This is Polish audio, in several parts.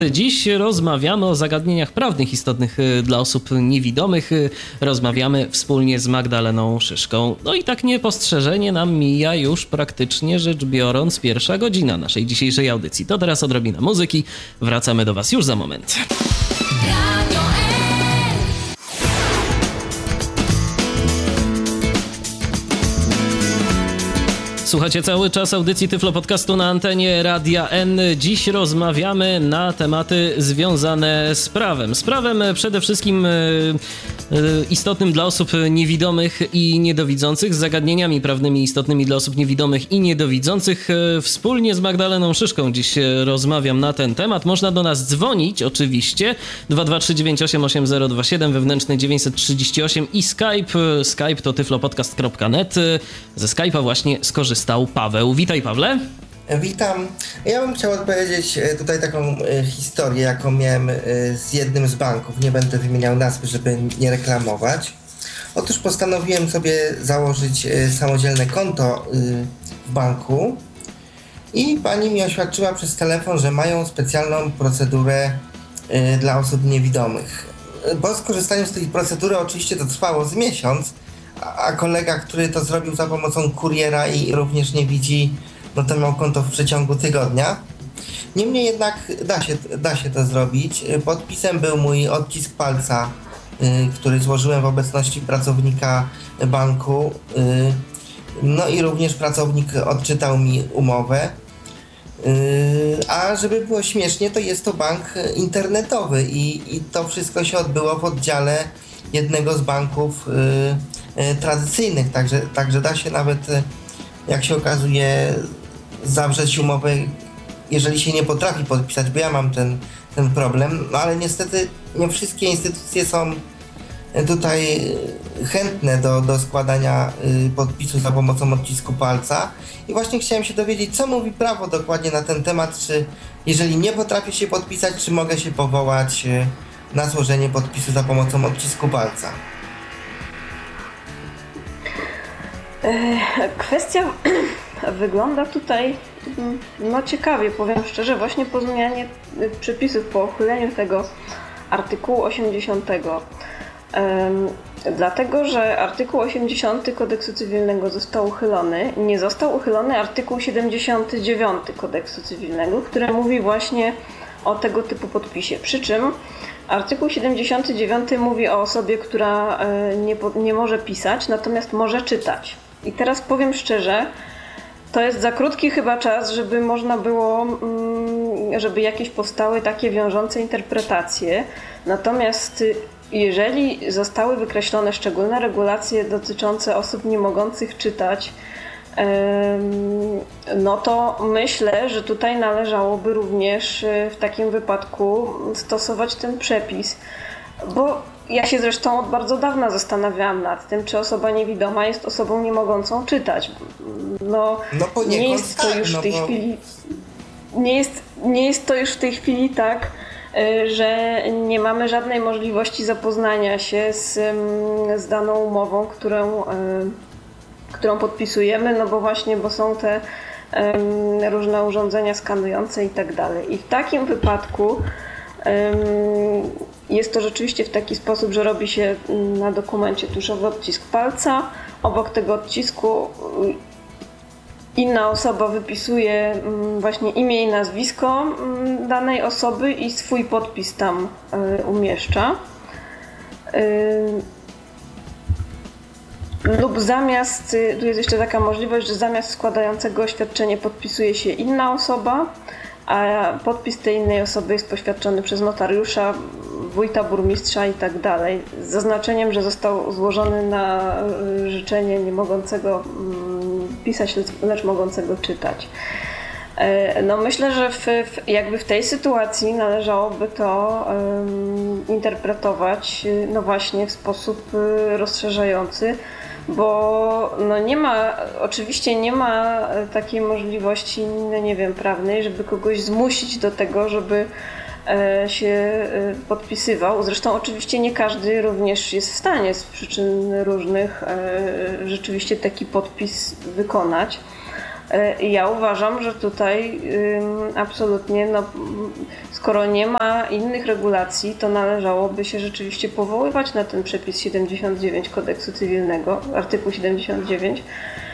Dziś rozmawiamy o zagadnieniach prawnych istotnych dla osób niewidomych. Rozmawiamy wspólnie z Magdaleną Szyszką. No i tak niepostrzeżenie nam mija już praktycznie rzecz biorąc pierwsza godzina naszej dzisiejszej audycji. To teraz odrobina muzyki. Wracamy do Was już za moment. Słuchacie cały czas audycji Tyflo Podcastu na antenie Radia N. Dziś rozmawiamy na tematy związane z prawem. Z prawem przede wszystkim istotnym dla osób niewidomych i niedowidzących, z zagadnieniami prawnymi istotnymi dla osób niewidomych i niedowidzących. Wspólnie z Magdaleną Szyszką dziś rozmawiam na ten temat. Można do nas dzwonić oczywiście 223988027, wewnętrzny 938 i Skype. Skype to tyflopodcast.net. Ze Skype'a właśnie skorzystał Paweł. Witaj, Pawle. Witam. Ja bym chciał odpowiedzieć tutaj taką historię, jaką miałem z jednym z banków. Nie będę wymieniał nazwy, żeby nie reklamować. Otóż postanowiłem sobie założyć samodzielne konto w banku i pani mi oświadczyła przez telefon, że mają specjalną procedurę dla osób niewidomych. Po skorzystaniu z tej procedury oczywiście to trwało z miesiąc, a kolega, który to zrobił za pomocą kuriera i również nie widzi, no to miał konto w przeciągu tygodnia. Niemniej jednak da się to zrobić. Podpisem był mój odcisk palca, który złożyłem w obecności pracownika banku. No i również pracownik odczytał mi umowę. A żeby było śmiesznie, to jest to bank internetowy i to wszystko się odbyło w oddziale jednego z banków tradycyjnych, także da się nawet, jak się okazuje, zawrzeć umowę, jeżeli się nie potrafi podpisać, bo ja mam ten problem, no ale niestety nie wszystkie instytucje są tutaj chętne do składania podpisu za pomocą odcisku palca i właśnie chciałem się dowiedzieć, co mówi prawo dokładnie na ten temat, czy jeżeli nie potrafię się podpisać, czy mogę się powołać na złożenie podpisu za pomocą odcisku palca. Kwestia wygląda tutaj ciekawie, powiem szczerze, właśnie po zmianie przepisów, po uchyleniu tego artykułu 80. Dlatego, że artykuł 80 Kodeksu Cywilnego został uchylony, nie został uchylony artykuł 79 Kodeksu Cywilnego, który mówi właśnie o tego typu podpisie. Przy czym artykuł 79 mówi o osobie, która nie może pisać, natomiast może czytać. I teraz powiem szczerze, to jest za krótki chyba czas, żeby można było, żeby jakieś powstały takie wiążące interpretacje. Natomiast jeżeli zostały wykreślone szczególne regulacje dotyczące osób nie mogących czytać, no to myślę, że tutaj należałoby również w takim wypadku stosować ten przepis, bo ja się zresztą od bardzo dawna zastanawiałam nad tym, czy osoba niewidoma jest osobą nie mogącą czytać. Nie jest to już w tej chwili, nie jest to już w tej chwili tak, że nie mamy żadnej możliwości zapoznania się z daną umową, którą podpisujemy, no bo są te różne urządzenia skanujące i tak dalej. I w takim wypadku jest to rzeczywiście w taki sposób, że robi się na dokumencie tuszowy odcisk palca. Obok tego odcisku inna osoba wypisuje właśnie imię i nazwisko danej osoby i swój podpis tam umieszcza. Lub zamiast, tu jest jeszcze taka możliwość, że zamiast składającego oświadczenie podpisuje się inna osoba, a podpis tej innej osoby jest poświadczony przez notariusza, wójta, burmistrza i tak dalej, z zaznaczeniem, że został złożony na życzenie nie mogącego pisać, lecz mogącego czytać. No myślę, że jakby w tej sytuacji należałoby to interpretować no właśnie w sposób rozszerzający, bo no oczywiście nie ma takiej możliwości, nie wiem, prawnej, żeby kogoś zmusić do tego, żeby się podpisywał. Zresztą oczywiście nie każdy również jest w stanie z przyczyn różnych rzeczywiście taki podpis wykonać. Ja uważam, że tutaj absolutnie, no, skoro nie ma innych regulacji, to należałoby się rzeczywiście powoływać na ten przepis 79 Kodeksu Cywilnego, artykuł 79,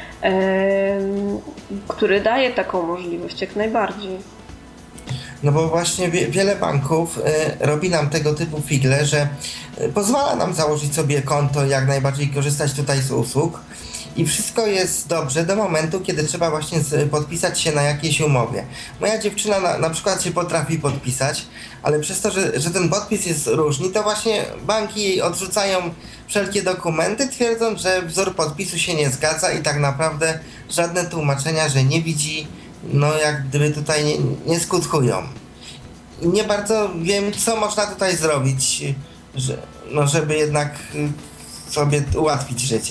który daje taką możliwość jak najbardziej. No bo właśnie wiele banków robi nam tego typu figle, że pozwala nam założyć sobie konto, jak najbardziej korzystać tutaj z usług i wszystko jest dobrze do momentu, kiedy trzeba właśnie podpisać się na jakiejś umowie. Moja dziewczyna na przykład się potrafi podpisać, ale przez to, że ten podpis jest różny, to właśnie banki jej odrzucają wszelkie dokumenty, twierdząc, że wzór podpisu się nie zgadza i tak naprawdę żadne tłumaczenia, że nie widzi, no jak gdyby tutaj nie skutkują. I nie bardzo wiem, co można tutaj zrobić, żeby jednak sobie ułatwić życie.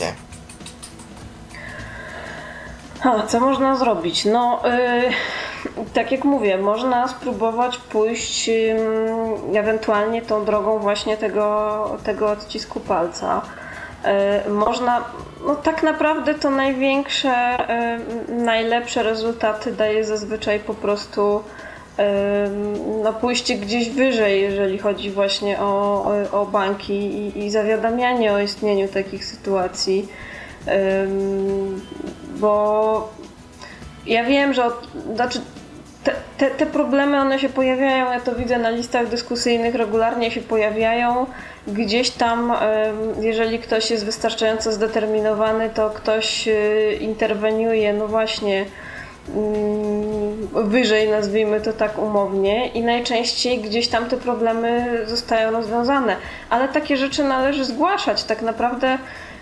Co można zrobić? No, tak jak mówię, można spróbować pójść ewentualnie tą drogą właśnie tego odcisku palca. Można, no tak naprawdę to największe, najlepsze rezultaty daje zazwyczaj po prostu no, pójście gdzieś wyżej, jeżeli chodzi właśnie o banki i zawiadamianie o istnieniu takich sytuacji. Bo ja wiem, że te problemy, one się pojawiają, ja to widzę na listach dyskusyjnych, regularnie się pojawiają. Gdzieś tam, jeżeli ktoś jest wystarczająco zdeterminowany, to ktoś interweniuje, no właśnie, wyżej, nazwijmy to tak umownie, i najczęściej gdzieś tam te problemy zostają rozwiązane. Ale takie rzeczy należy zgłaszać. Tak naprawdę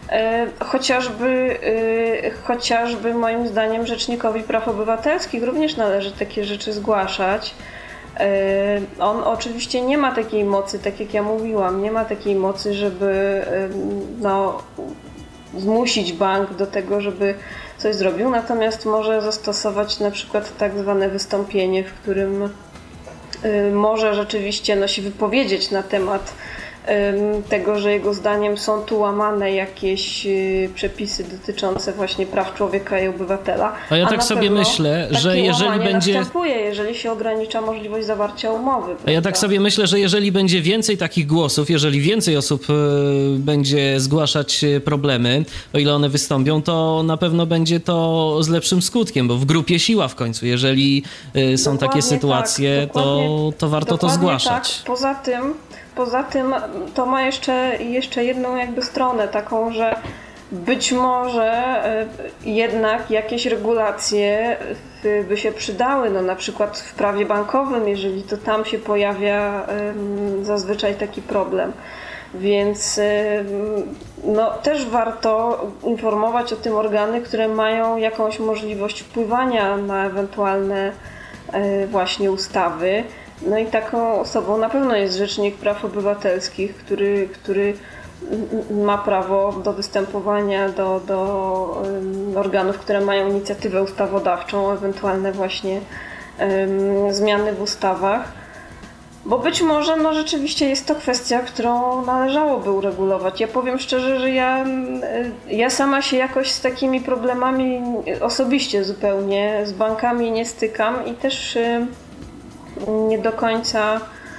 chociażby moim zdaniem Rzecznikowi Praw Obywatelskich również należy takie rzeczy zgłaszać. On oczywiście nie ma takiej mocy, tak jak ja mówiłam, nie ma takiej mocy, żeby no, zmusić bank do tego, żeby coś zrobił, natomiast może zastosować na przykład tak zwane wystąpienie, w którym może rzeczywiście no, się wypowiedzieć na temat tego, że jego zdaniem są tu łamane jakieś przepisy dotyczące właśnie praw człowieka i obywatela. A ja tak sobie myślę, że jeżeli będzie... następuje, jeżeli się ogranicza możliwość zawarcia umowy. Prawda? A ja tak sobie myślę, że jeżeli będzie więcej takich głosów, jeżeli więcej osób będzie zgłaszać problemy, o ile one wystąpią, to na pewno będzie to z lepszym skutkiem, bo w grupie siła w końcu. Jeżeli są dokładnie takie sytuacje, tak, to warto to zgłaszać. Tak. Poza tym to ma jeszcze jedną jakby stronę taką, że być może jednak jakieś regulacje by się przydały, no na przykład w prawie bankowym, jeżeli to tam się pojawia zazwyczaj taki problem. Więc no, też warto informować o tym organy, które mają jakąś możliwość wpływania na ewentualne właśnie ustawy. No i taką osobą na pewno jest Rzecznik Praw Obywatelskich, który ma prawo do występowania do organów, które mają inicjatywę ustawodawczą, ewentualne właśnie zmiany w ustawach. Bo być może no rzeczywiście jest to kwestia, którą należałoby uregulować. Ja powiem szczerze, że ja sama się jakoś z takimi problemami osobiście zupełnie z bankami nie stykam i też nie do końca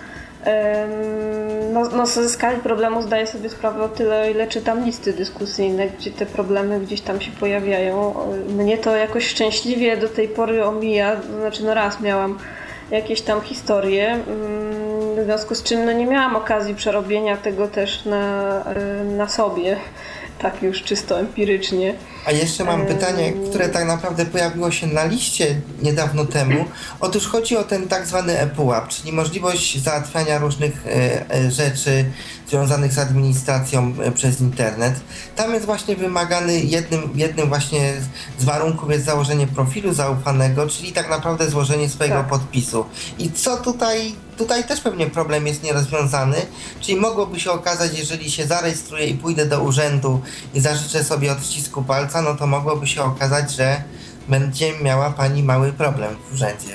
no ze skali problemu zdaję sobie sprawę o tyle, o ile czytam listy dyskusyjne, gdzie te problemy gdzieś tam się pojawiają. Mnie to jakoś szczęśliwie do tej pory omija, to znaczy no raz miałam jakieś tam historie, w związku z czym no nie miałam okazji przerobienia tego też na sobie, tak już czysto empirycznie. A jeszcze mam pytanie, które tak naprawdę pojawiło się na liście niedawno temu. Otóż chodzi o ten tak zwany ePUAP, czyli możliwość załatwiania różnych rzeczy związanych z administracją przez internet. Tam jest właśnie wymagany jednym właśnie z warunków jest założenie profilu zaufanego, czyli tak naprawdę złożenie swojego podpisu. I co tutaj też pewnie problem jest nierozwiązany, czyli mogłoby się okazać, jeżeli się zarejestruję i pójdę do urzędu i zażyczę sobie odcisku palca, no to mogłoby się okazać, że będzie miała pani mały problem w urzędzie.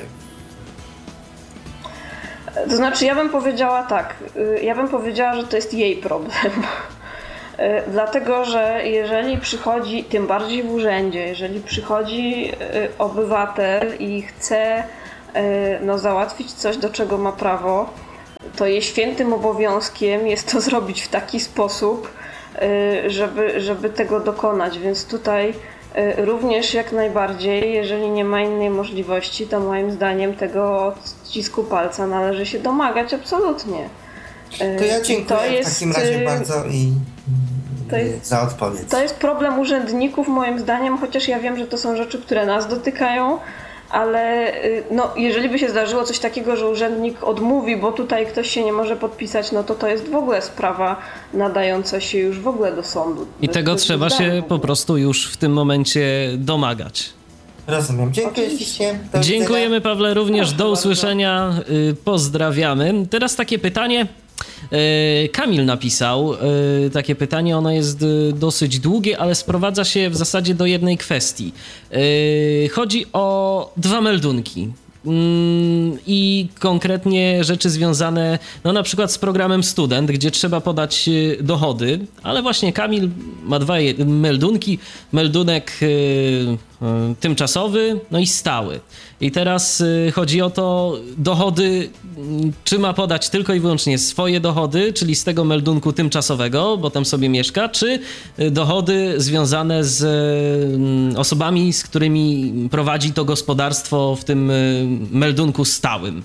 To znaczy ja bym powiedziała tak, że to jest jej problem. Dlatego, że jeżeli przychodzi, tym bardziej w urzędzie, jeżeli przychodzi obywatel i chce załatwić coś, do czego ma prawo, to jej świętym obowiązkiem jest to zrobić w taki sposób, żeby tego dokonać. Więc tutaj również jak najbardziej, jeżeli nie ma innej możliwości, to moim zdaniem tego odcisku palca należy się domagać absolutnie. To ja dziękuję w takim razie bardzo za odpowiedź. To jest problem urzędników moim zdaniem, chociaż ja wiem, że to są rzeczy, które nas dotykają, ale jeżeli by się zdarzyło coś takiego, że urzędnik odmówi, bo tutaj ktoś się nie może podpisać, to jest w ogóle sprawa nadająca się już w ogóle do sądu. I tego trzeba się po prostu już w tym momencie domagać. Rozumiem. Dziękuję ślicznie. Dziękujemy, Pawle, również. Do usłyszenia. Pozdrawiamy. Teraz takie pytanie. Kamil napisał takie pytanie, ono jest dosyć długie, ale sprowadza się w zasadzie do jednej kwestii. Chodzi o 2 meldunki i konkretnie rzeczy związane na przykład z programem Student, gdzie trzeba podać dochody, ale właśnie Kamil ma 2 meldunki, meldunek tymczasowy, i stały. I teraz chodzi o to, dochody, czy ma podać tylko i wyłącznie swoje dochody, czyli z tego meldunku tymczasowego, bo tam sobie mieszka, czy dochody związane z osobami, z którymi prowadzi to gospodarstwo w tym meldunku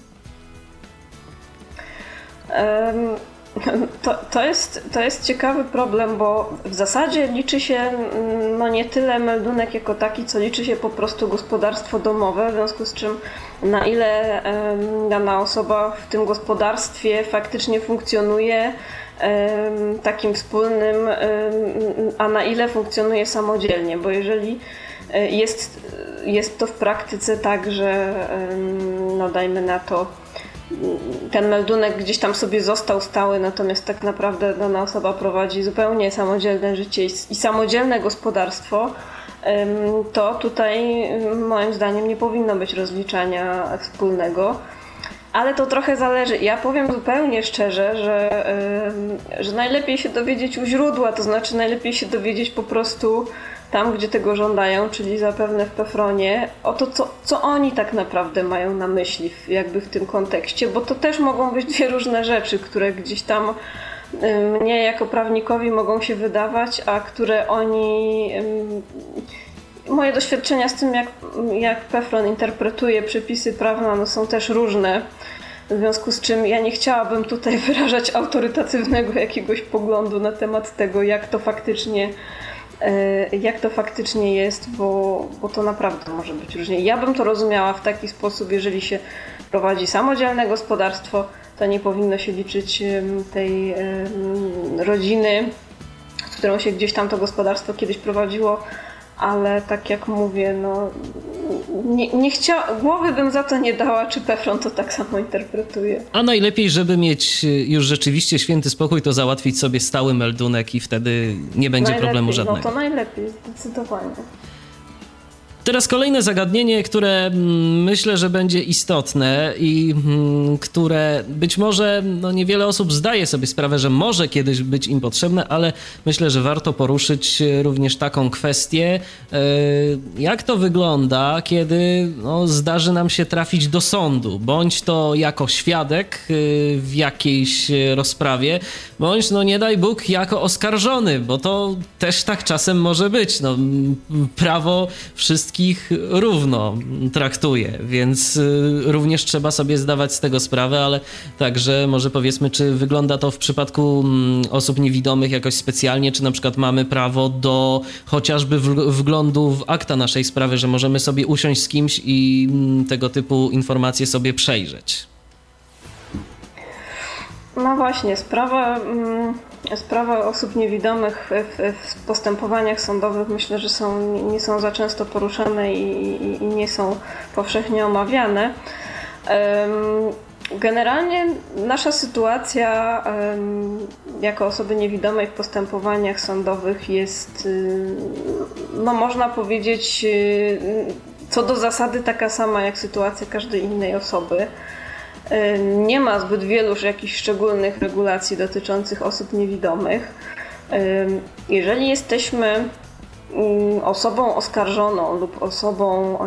stałym. To jest ciekawy problem, bo w zasadzie liczy się nie tyle meldunek jako taki, co liczy się po prostu gospodarstwo domowe, w związku z czym na ile dana osoba w tym gospodarstwie faktycznie funkcjonuje takim wspólnym, a na ile funkcjonuje samodzielnie, bo jeżeli jest to w praktyce tak, że dajmy na to, ten meldunek gdzieś tam sobie został stały, natomiast tak naprawdę dana osoba prowadzi zupełnie samodzielne życie i samodzielne gospodarstwo, to tutaj moim zdaniem nie powinno być rozliczania wspólnego. Ale to trochę zależy. Ja powiem zupełnie szczerze, że najlepiej się dowiedzieć u źródła, to znaczy najlepiej się dowiedzieć po prostu tam, gdzie tego żądają, czyli zapewne w PFRON-ie, o to, co oni tak naprawdę mają na myśli jakby w tym kontekście, bo to też mogą być 2 różne rzeczy, które gdzieś tam mnie jako prawnikowi mogą się wydawać, a które oni... Moje doświadczenia z tym, jak PFRON interpretuje przepisy prawne, są też różne, w związku z czym ja nie chciałabym tutaj wyrażać autorytatywnego jakiegoś poglądu na temat tego, jak to faktycznie jest, bo to naprawdę może być różnie. Ja bym to rozumiała w taki sposób, jeżeli się prowadzi samodzielne gospodarstwo, to nie powinno się liczyć tej rodziny, z którą się gdzieś tam to gospodarstwo kiedyś prowadziło, ale tak jak mówię, głowy bym za to nie dała, czy PFRON to tak samo interpretuje. A najlepiej, żeby mieć już rzeczywiście święty spokój, to załatwić sobie stały meldunek i wtedy nie będzie problemu żadnego. To najlepiej, zdecydowanie. Teraz kolejne zagadnienie, które myślę, że będzie istotne i które być może niewiele osób zdaje sobie sprawę, że może kiedyś być im potrzebne, ale myślę, że warto poruszyć również taką kwestię, jak to wygląda, kiedy zdarzy nam się trafić do sądu, bądź to jako świadek w jakiejś rozprawie, bądź nie daj Bóg jako oskarżony, bo to też tak czasem może być. Prawo wszystkich równo traktuje, więc również trzeba sobie zdawać z tego sprawę, ale także może powiedzmy, czy wygląda to w przypadku osób niewidomych jakoś specjalnie, czy na przykład mamy prawo do chociażby wglądu w akta naszej sprawy, że możemy sobie usiąść z kimś i tego typu informacje sobie przejrzeć. No właśnie, sprawa osób niewidomych w postępowaniach sądowych myślę, że nie są za często poruszane i nie są powszechnie omawiane. Generalnie nasza sytuacja jako osoby niewidomej w postępowaniach sądowych jest, można powiedzieć, co do zasady taka sama jak sytuacja każdej innej osoby. Nie ma zbyt wielu jakichś szczególnych regulacji dotyczących osób niewidomych. Jeżeli jesteśmy osobą oskarżoną lub osobą,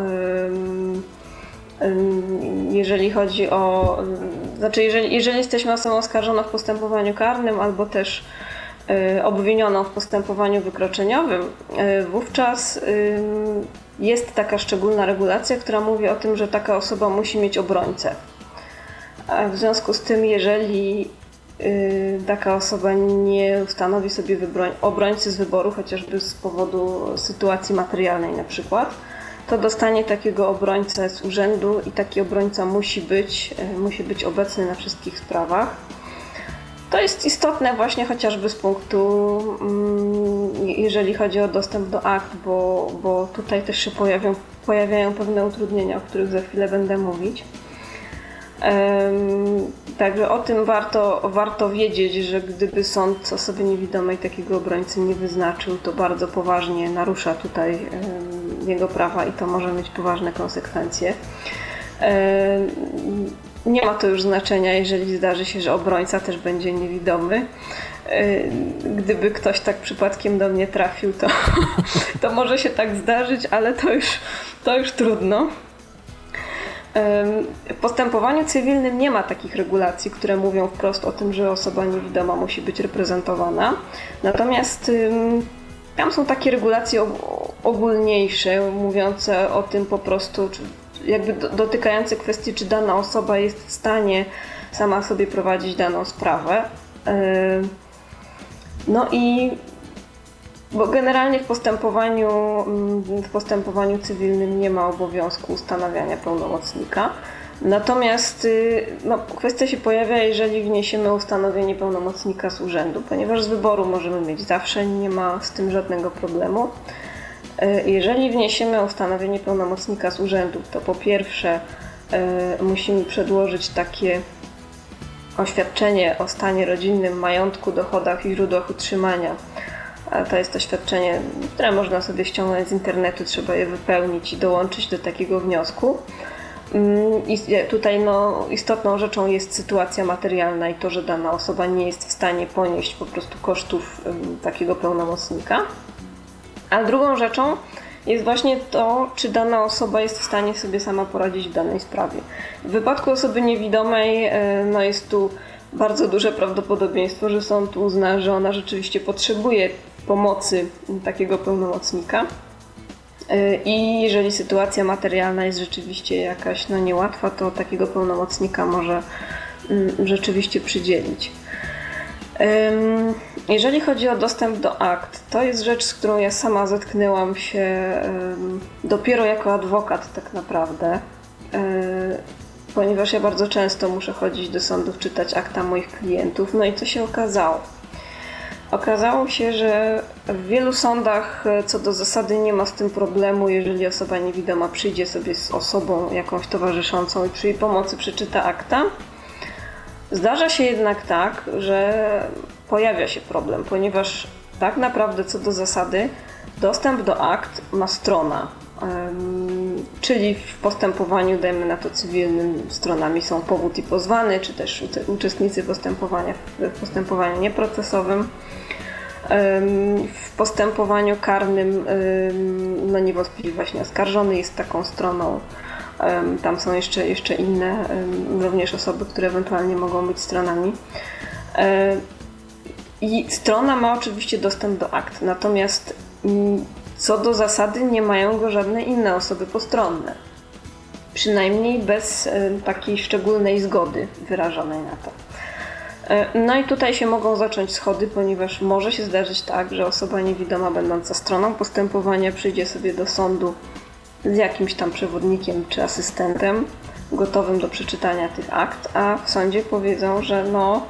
jeżeli chodzi o, znaczy jeżeli jesteśmy osobą oskarżoną w postępowaniu karnym albo też obwinioną w postępowaniu wykroczeniowym, wówczas jest taka szczególna regulacja, która mówi o tym, że taka osoba musi mieć obrońcę. W związku z tym, jeżeli taka osoba nie ustanowi sobie obrońcy z wyboru, chociażby z powodu sytuacji materialnej na przykład, to dostanie takiego obrońcę z urzędu i taki obrońca musi być obecny na wszystkich sprawach. To jest istotne właśnie chociażby z punktu, jeżeli chodzi o dostęp do akt, bo tutaj też się pojawiają pewne utrudnienia, o których za chwilę będę mówić. Także o tym warto wiedzieć, że gdyby sąd osoby niewidomej takiego obrońcy nie wyznaczył, to bardzo poważnie narusza tutaj jego prawa i to może mieć poważne konsekwencje. Nie ma to już znaczenia, jeżeli zdarzy się, że obrońca też będzie niewidomy. Gdyby ktoś tak przypadkiem do mnie trafił, to może się tak zdarzyć, ale to już trudno. W postępowaniu cywilnym nie ma takich regulacji, które mówią wprost o tym, że osoba niewidoma musi być reprezentowana. Natomiast tam są takie regulacje ogólniejsze, mówiące o tym po prostu, jakby dotykające kwestii, czy dana osoba jest w stanie sama sobie prowadzić daną sprawę. No i bo generalnie w postępowaniu cywilnym nie ma obowiązku ustanawiania pełnomocnika. Natomiast kwestia się pojawia, jeżeli wniesiemy ustanowienie pełnomocnika z urzędu, ponieważ z wyboru możemy mieć zawsze, nie ma z tym żadnego problemu. Jeżeli wniesiemy ustanowienie pełnomocnika z urzędu, to po pierwsze musimy przedłożyć takie oświadczenie o stanie rodzinnym, majątku, dochodach i źródłach utrzymania. To jest oświadczenie, które można sobie ściągnąć z internetu, trzeba je wypełnić i dołączyć do takiego wniosku. I tutaj istotną rzeczą jest sytuacja materialna i to, że dana osoba nie jest w stanie ponieść po prostu kosztów takiego pełnomocnika. A drugą rzeczą jest właśnie to, czy dana osoba jest w stanie sobie sama poradzić w danej sprawie. W wypadku osoby niewidomej jest tu bardzo duże prawdopodobieństwo, że sąd uzna, że ona rzeczywiście potrzebuje pomocy takiego pełnomocnika. I jeżeli sytuacja materialna jest rzeczywiście jakaś niełatwa, to takiego pełnomocnika może rzeczywiście przydzielić. Jeżeli chodzi o dostęp do akt, to jest rzecz, z którą ja sama zetknęłam się dopiero jako adwokat tak naprawdę, ponieważ ja bardzo często muszę chodzić do sądów, czytać akta moich klientów. No i co się okazało? Okazało się, że w wielu sądach co do zasady nie ma z tym problemu, jeżeli osoba niewidoma przyjdzie sobie z osobą jakąś towarzyszącą i przy jej pomocy przeczyta akta. Zdarza się jednak tak, że pojawia się problem, ponieważ tak naprawdę co do zasady dostęp do akt ma strona, czyli w postępowaniu, dajmy na to cywilnym, stronami są powód i pozwany, czy też uczestnicy postępowania w postępowaniu nieprocesowym. W postępowaniu karnym niewątpliwie właśnie oskarżony jest taką stroną. Tam są jeszcze inne również osoby, które ewentualnie mogą być stronami. I strona ma oczywiście dostęp do akt, natomiast co do zasady nie mają go żadne inne osoby postronne. Przynajmniej bez takiej szczególnej zgody wyrażonej na to. No i tutaj się mogą zacząć schody, ponieważ może się zdarzyć tak, że osoba niewidoma będąca stroną postępowania przyjdzie sobie do sądu z jakimś tam przewodnikiem czy asystentem gotowym do przeczytania tych akt, a w sądzie powiedzą, że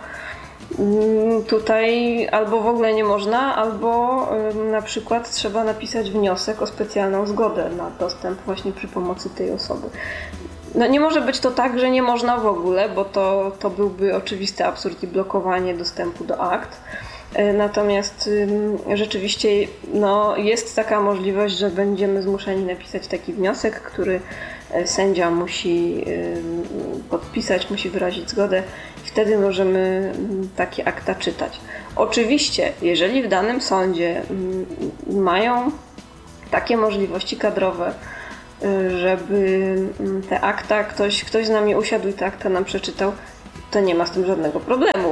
tutaj albo w ogóle nie można, albo na przykład trzeba napisać wniosek o specjalną zgodę na dostęp właśnie przy pomocy tej osoby. Nie może być to tak, że nie można w ogóle, bo to byłby oczywisty absurd i blokowanie dostępu do akt. Natomiast rzeczywiście jest taka możliwość, że będziemy zmuszeni napisać taki wniosek, który sędzia musi podpisać, musi wyrazić zgodę. Wtedy możemy takie akta czytać. Oczywiście, jeżeli w danym sądzie mają takie możliwości kadrowe, żeby te akta, ktoś z nami usiadł i te akta nam przeczytał, to nie ma z tym żadnego problemu.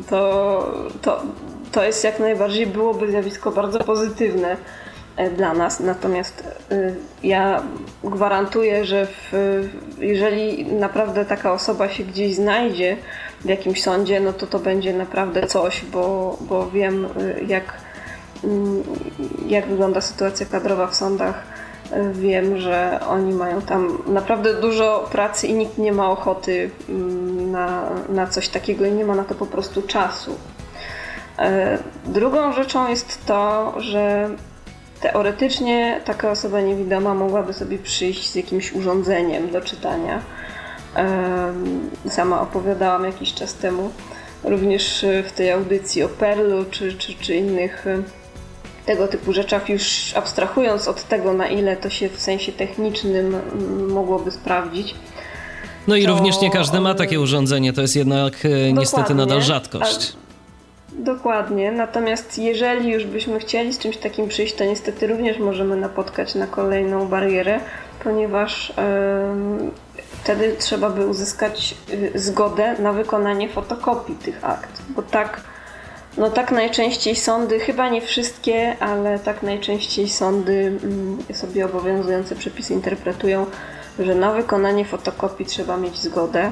To jest jak najbardziej, byłoby zjawisko bardzo pozytywne dla nas. Natomiast ja gwarantuję, że jeżeli naprawdę taka osoba się gdzieś znajdzie w jakimś sądzie, no to będzie naprawdę coś, bo wiem jak wygląda sytuacja kadrowa w sądach. Wiem, że oni mają tam naprawdę dużo pracy i nikt nie ma ochoty na coś takiego i nie ma na to po prostu czasu. Drugą rzeczą jest to, że teoretycznie taka osoba niewidoma mogłaby sobie przyjść z jakimś urządzeniem do czytania. Sama opowiadałam jakiś czas temu, również w tej audycji o Perlu czy innych tego typu rzeczach, już abstrahując od tego, na ile to się w sensie technicznym mogłoby sprawdzić. No i również nie każdy ma takie urządzenie, to jest jednak niestety nadal rzadkość. Dokładnie, natomiast jeżeli już byśmy chcieli z czymś takim przyjść, to niestety również możemy napotkać na kolejną barierę, ponieważ wtedy trzeba by uzyskać zgodę na wykonanie fotokopii tych akt, bo tak najczęściej sądy, chyba nie wszystkie, ale tak najczęściej sądy sobie obowiązujące przepisy interpretują, że na wykonanie fotokopii trzeba mieć zgodę.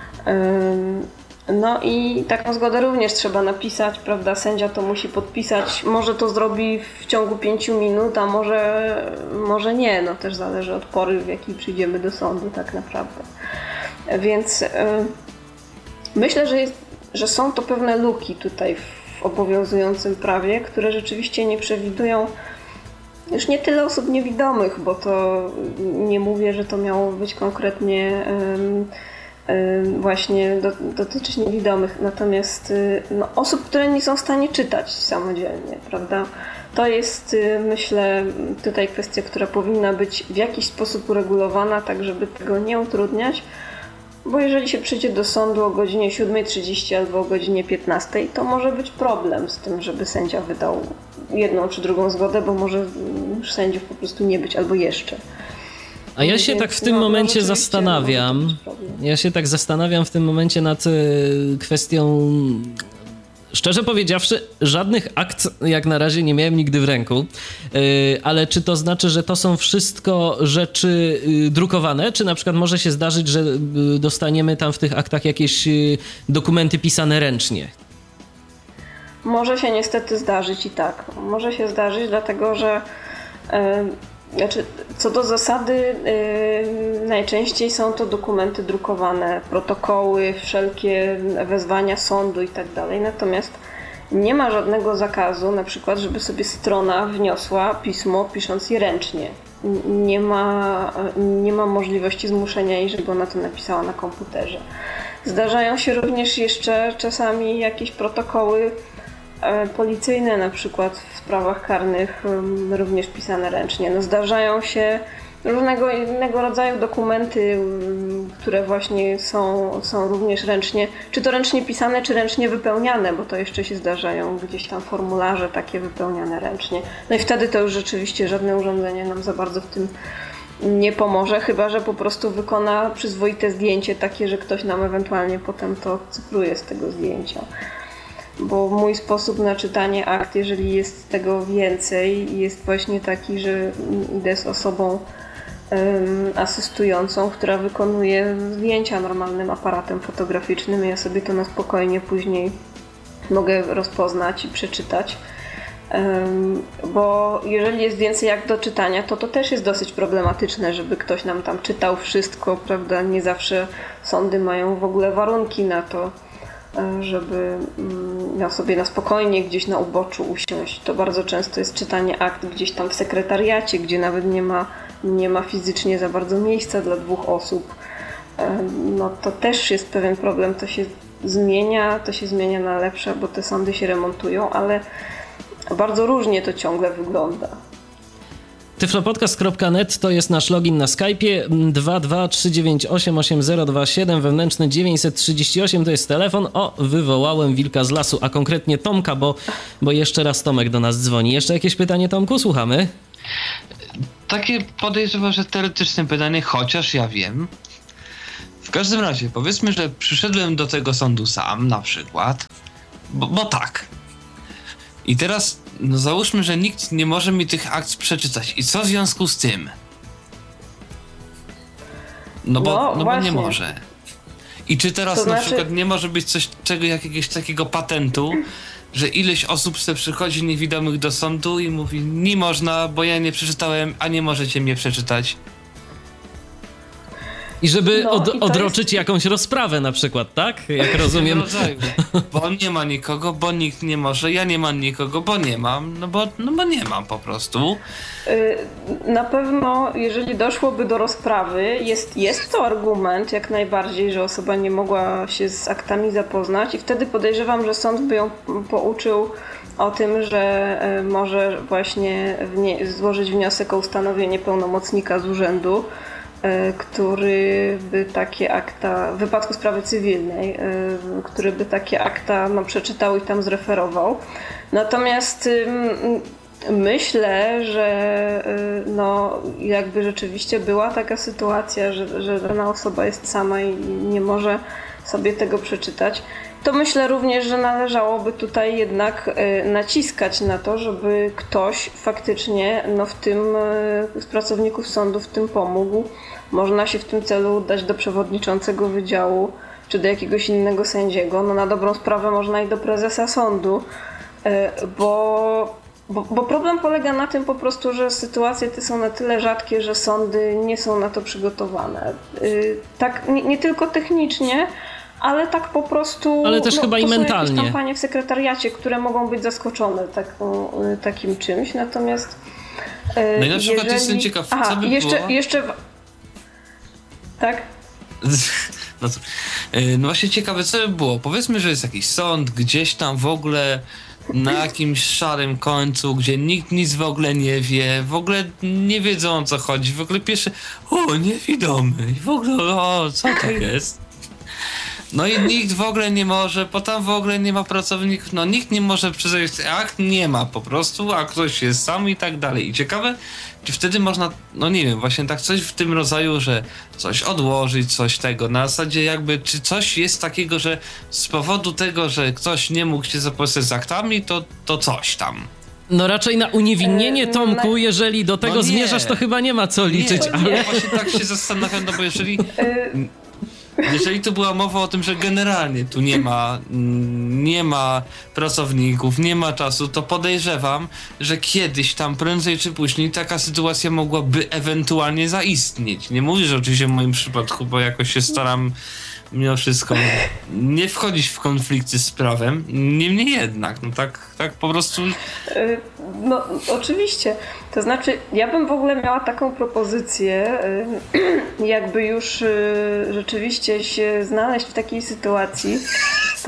No i taką zgodę również trzeba napisać, prawda? Sędzia to musi podpisać. Może to zrobi w ciągu 5 minut, a może nie. No też zależy od pory, w jakiej przyjdziemy do sądu tak naprawdę. Więc myślę, że są to pewne luki tutaj w obowiązującym prawie, które rzeczywiście nie przewidują już nie tyle osób niewidomych, bo to nie mówię, że to miało być konkretnie właśnie dotyczyć niewidomych, natomiast osób, które nie są w stanie czytać samodzielnie, prawda? To jest, myślę, tutaj kwestia, która powinna być w jakiś sposób uregulowana, tak żeby tego nie utrudniać, bo jeżeli się przyjdzie do sądu o godzinie 7:30 albo o godzinie 15:00, to może być problem z tym, żeby sędzia wydał jedną czy drugą zgodę, bo może już sędziów po prostu nie być albo jeszcze. A ja się tak w tym momencie zastanawiam. Ja się tak zastanawiam w tym momencie nad kwestią. Szczerze powiedziawszy, żadnych akt jak na razie nie miałem nigdy w ręku, ale czy to znaczy, że to są wszystko rzeczy drukowane, czy na przykład może się zdarzyć, że dostaniemy tam w tych aktach jakieś dokumenty pisane ręcznie? Może się niestety zdarzyć i tak. Może się zdarzyć, dlatego że co do zasady najczęściej są to dokumenty drukowane, protokoły, wszelkie wezwania sądu i tak dalej. Natomiast nie ma żadnego zakazu, na przykład, żeby sobie strona wniosła pismo, pisząc je ręcznie. Nie ma możliwości zmuszenia jej, żeby ona to napisała na komputerze. Zdarzają się również jeszcze czasami jakieś protokoły policyjne, na przykład w sprawach karnych, również pisane ręcznie. No, zdarzają się różnego innego rodzaju dokumenty, które właśnie są również ręcznie, czy to ręcznie pisane, czy ręcznie wypełniane, bo to jeszcze się zdarzają gdzieś tam formularze takie wypełniane ręcznie. No i wtedy to już rzeczywiście żadne urządzenie nam za bardzo w tym nie pomoże, chyba że po prostu wykona przyzwoite zdjęcie takie, że ktoś nam ewentualnie potem to cyfruje z tego zdjęcia. Bo mój sposób na czytanie akt, jeżeli jest tego więcej, jest właśnie taki, że idę z osobą asystującą, która wykonuje zdjęcia normalnym aparatem fotograficznym i ja sobie to na spokojnie później mogę rozpoznać i przeczytać. Bo jeżeli jest więcej akt do czytania, to też jest dosyć problematyczne, żeby ktoś nam tam czytał wszystko, prawda? Nie zawsze sądy mają w ogóle warunki na to, żeby sobie na spokojnie gdzieś na uboczu usiąść. To bardzo często jest czytanie akt gdzieś tam w sekretariacie, gdzie nawet nie ma fizycznie za bardzo miejsca dla 2 osób. No to też jest pewien problem. To się zmienia na lepsze, bo te sądy się remontują, ale bardzo różnie to ciągle wygląda. Tyflopodcast.net to jest nasz login na Skype'ie, 223988027, wewnętrzny 938 to jest telefon. O, wywołałem wilka z lasu, a konkretnie Tomka, bo jeszcze raz Tomek do nas dzwoni. Jeszcze jakieś pytanie, Tomku? Słuchamy. Takie podejrzewam, że teoretyczne pytanie, chociaż ja wiem. W każdym razie, powiedzmy, że przyszedłem do tego sądu sam, na przykład, bo tak. I teraz, no załóżmy, że nikt nie może mi tych akt przeczytać. I co w związku z tym? No bo nie może. I czy teraz na przykład nie może być jakiegoś takiego patentu, że ileś osób sobie przychodzi niewidomych do sądu i mówi, nie można, bo ja nie przeczytałem, a nie możecie mnie przeczytać. I żeby odroczyć jakąś rozprawę na przykład, tak? Jak rozumiem. Bo nie ma nikogo, bo nikt nie może, ja nie mam nikogo, bo nie mam, bo nie mam po prostu. Na pewno, jeżeli doszłoby do rozprawy, jest to argument jak najbardziej, że osoba nie mogła się z aktami zapoznać i wtedy podejrzewam, że sąd by ją pouczył o tym, że może właśnie złożyć wniosek o ustanowienie pełnomocnika z urzędu, który by takie akta, w wypadku sprawy cywilnej, który by takie akta przeczytał i tam zreferował. Natomiast myślę, że jakby rzeczywiście była taka sytuacja, że dana osoba jest sama i nie może sobie tego przeczytać, to myślę również, że należałoby tutaj jednak naciskać na to, żeby ktoś faktycznie z pracowników sądu w tym pomógł. Można się w tym celu udać do przewodniczącego wydziału czy do jakiegoś innego sędziego. Na dobrą sprawę można i do prezesa sądu, bo problem polega na tym po prostu, że sytuacje te są na tyle rzadkie, że sądy nie są na to przygotowane. Tak nie tylko technicznie, ale tak po prostu. Ale też chyba i mentalnie. Są jakieś kampanie w sekretariacie, które mogą być zaskoczone takim czymś. Natomiast no i na przykład jestem ciekaw, co by jeszcze. Tak? No właśnie ciekawe, co by było. Powiedzmy, że jest jakiś sąd gdzieś tam w ogóle na jakimś szarym końcu, gdzie nikt nic w ogóle nie wie, w ogóle nie wiedzą, o co chodzi, w ogóle pierwsze, niewidomy, i w ogóle, co to jest? No i nikt w ogóle nie może, bo tam w ogóle nie ma pracowników, nikt nie może przyznać akt, nie ma po prostu, a ktoś jest sam i tak dalej. I ciekawe, czy wtedy można, nie wiem, właśnie tak coś w tym rodzaju, że coś odłożyć, coś tego, na zasadzie jakby, czy coś jest takiego, że z powodu tego, że ktoś nie mógł się zapoznać z aktami, to coś tam. No raczej na uniewinnienie, Tomku, jeżeli do tego zmierzasz, to chyba nie ma co liczyć, ale... Ja właśnie tak się zastanawiam, bo jeżeli tu była mowa o tym, że generalnie tu nie ma pracowników, nie ma czasu, to podejrzewam, że kiedyś tam prędzej czy później taka sytuacja mogłaby ewentualnie zaistnieć. Nie mówię, że oczywiście w moim przypadku, bo jakoś się staram mimo wszystko nie wchodzić w konflikty z prawem. Niemniej jednak, tak po prostu... Oczywiście. To znaczy, ja bym w ogóle miała taką propozycję, jakby już rzeczywiście się znaleźć w takiej sytuacji, to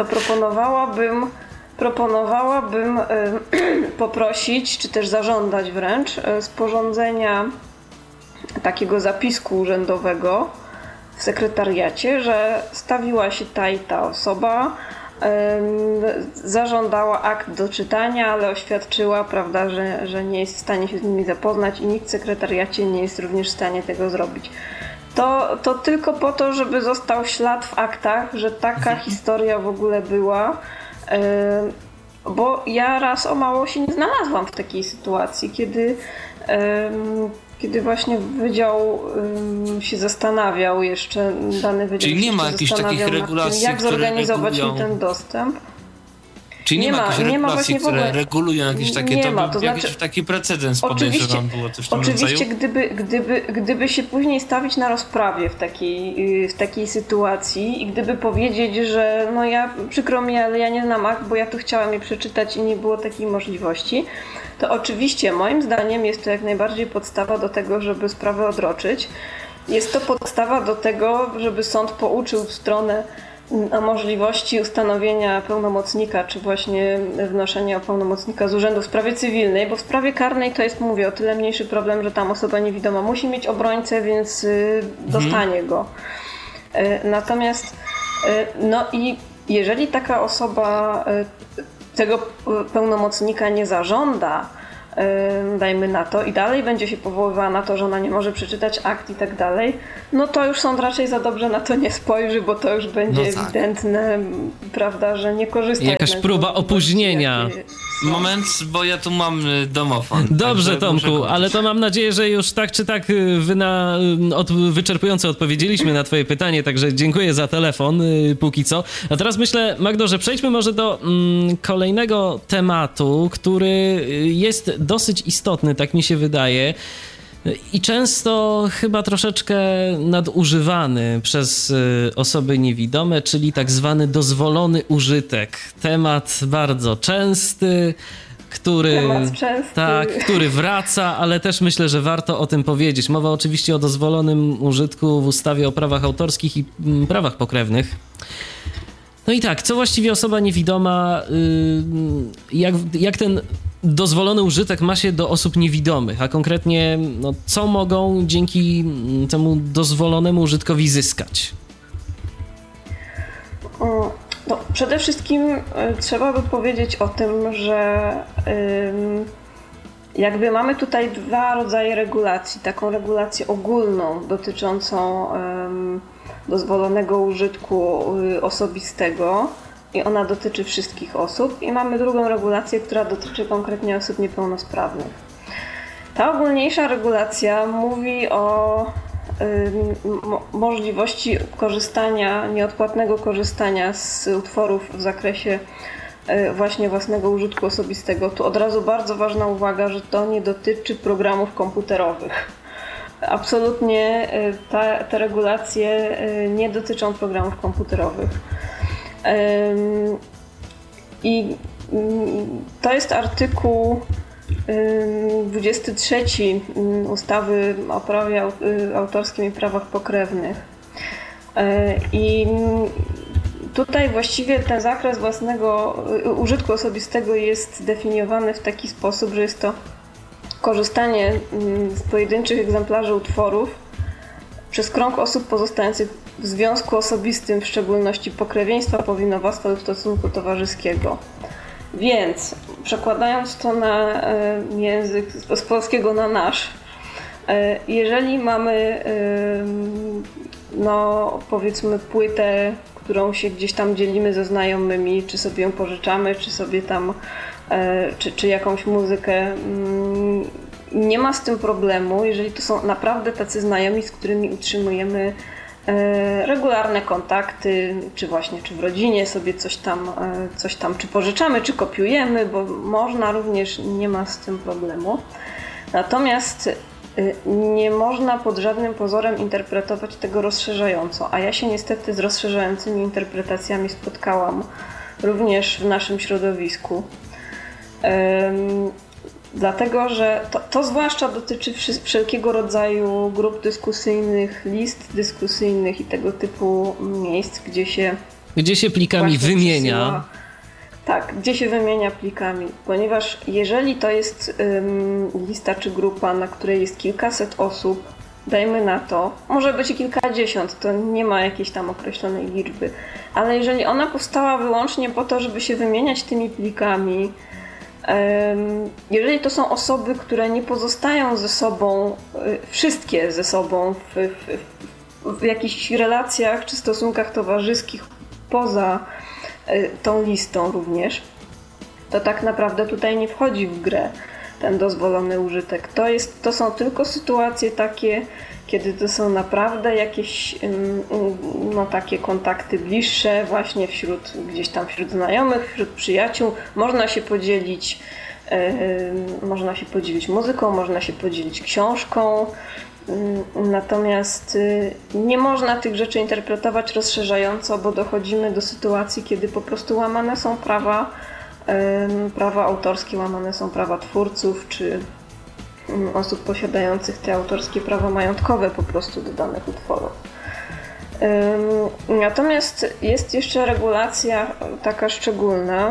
proponowałabym poprosić, czy też zażądać wręcz sporządzenia takiego zapisku urzędowego w sekretariacie, że stawiła się ta i ta osoba, zażądała akt do czytania, ale oświadczyła, prawda, że nie jest w stanie się z nimi zapoznać i nikt w sekretariacie nie jest również w stanie tego zrobić. To tylko po to, żeby został ślad w aktach, że taka historia w ogóle była, bo ja raz o mało się nie znalazłam w takiej sytuacji, kiedy właśnie wydział się zastanawiał jeszcze, dany wydział Czyli nie ma jakichś takich regulacji, jak zorganizować mi ten dostęp. Czyli nie ma jakichś regulacji, które regulują jakieś takie, to jakiś taki precedens, podejrzewam, było coś w tym oczywiście, rodzaju? gdyby się później stawić na rozprawie w takiej sytuacji i gdyby powiedzieć, że przykro mi, ale ja nie znam akt, bo ja tu chciałam je przeczytać i nie było takiej możliwości, to oczywiście moim zdaniem jest to jak najbardziej podstawa do tego, żeby sprawę odroczyć. Jest to podstawa do tego, żeby sąd pouczył stronę o możliwości ustanowienia pełnomocnika, czy właśnie wnoszenia o pełnomocnika z urzędu w sprawie cywilnej, bo w sprawie karnej to jest, mówię, o tyle mniejszy problem, że tam osoba niewidoma musi mieć obrońcę, więc dostanie go. Natomiast no i jeżeli taka osoba tego pełnomocnika nie zażąda, dajmy na to, i dalej będzie się powoływała na to, że ona nie może przeczytać akt i tak dalej, no to już sąd raczej za dobrze na to nie spojrzy, bo to już będzie ewidentne, prawda, że nie korzysta. Jakaś próba opóźnienia. Moment, bo ja tu mam domofon. Dobrze, Tomku, ale to mam nadzieję, że już tak czy tak wyczerpująco odpowiedzieliśmy na twoje pytanie, także dziękuję za telefon póki co. A teraz myślę, Magdo, że przejdźmy może do kolejnego tematu, który jest dosyć istotny, tak mi się wydaje. I często chyba troszeczkę nadużywany przez osoby niewidome, czyli tak zwany dozwolony użytek. Temat bardzo częsty, który wraca, ale też myślę, że warto o tym powiedzieć. Mowa oczywiście o dozwolonym użytku w ustawie o prawach autorskich i prawach pokrewnych. No i tak, co właściwie osoba niewidoma, jak ten dozwolony użytek ma się do osób niewidomych, a konkretnie no, co mogą dzięki temu dozwolonemu użytkowi zyskać? No, przede wszystkim trzeba by powiedzieć o tym, że jakby mamy tutaj dwa rodzaje regulacji. Taką regulację ogólną dotyczącą dozwolonego użytku osobistego i ona dotyczy wszystkich osób, i mamy drugą regulację, która dotyczy konkretnie osób niepełnosprawnych. Ta ogólniejsza regulacja mówi o możliwości korzystania, nieodpłatnego korzystania z utworów w zakresie właśnie własnego użytku osobistego. Tu od razu bardzo ważna uwaga, że to nie dotyczy programów komputerowych. Absolutnie te regulacje nie dotyczą programów komputerowych. I to jest artykuł 23 ustawy o prawie autorskim i prawach pokrewnych. I tutaj właściwie ten zakres własnego użytku osobistego jest definiowany w taki sposób, że jest to korzystanie z pojedynczych egzemplarzy utworów przez krąg osób pozostających w związku osobistym, w szczególności pokrewieństwa, powinowactwa lub stosunku towarzyskiego. Więc przekładając to na język z polskiego na nasz, jeżeli mamy no powiedzmy płytę, którą się gdzieś tam dzielimy ze znajomymi, czy sobie ją pożyczamy, czy sobie tam czy jakąś muzykę, nie ma z tym problemu, jeżeli to są naprawdę tacy znajomi, z którymi utrzymujemy regularne kontakty, czy w rodzinie sobie coś tam czy pożyczamy, czy kopiujemy, bo można również, nie ma z tym problemu. Natomiast nie można pod żadnym pozorem interpretować tego rozszerzająco, a ja się niestety z rozszerzającymi interpretacjami spotkałam również w naszym środowisku. Dlatego, że to zwłaszcza dotyczy wszelkiego rodzaju grup dyskusyjnych, list dyskusyjnych i tego typu miejsc, gdzie się plikami wymienia. Tak, gdzie się wymienia plikami, ponieważ jeżeli to jest lista czy grupa, na której jest kilkaset osób, dajmy na to, może być i kilkadziesiąt, to nie ma jakiejś tam określonej liczby, ale jeżeli ona powstała wyłącznie po to, żeby się wymieniać tymi plikami, jeżeli to są osoby, które nie pozostają ze sobą, wszystkie ze sobą w jakichś relacjach czy stosunkach towarzyskich poza tą listą również, to tak naprawdę tutaj nie wchodzi w grę ten dozwolony użytek. To są tylko sytuacje takie, kiedy to są naprawdę jakieś takie kontakty bliższe właśnie gdzieś tam wśród znajomych, wśród przyjaciół. Można się podzielić muzyką, można się podzielić książką, natomiast nie można tych rzeczy interpretować rozszerzająco, bo dochodzimy do sytuacji, kiedy po prostu łamane są prawa autorskie, łamane są prawa twórców czy osób posiadających te autorskie prawa majątkowe po prostu do danych utworów. Natomiast jest jeszcze regulacja taka szczególna.